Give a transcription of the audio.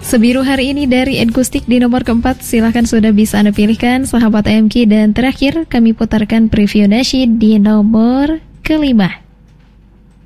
Sebiru hari ini dari Enkustik di nomor keempat. Silahkan sudah bisa Anda pilihkan sahabat AMK. Dan terakhir kami putarkan preview nasyid di nomor kelima.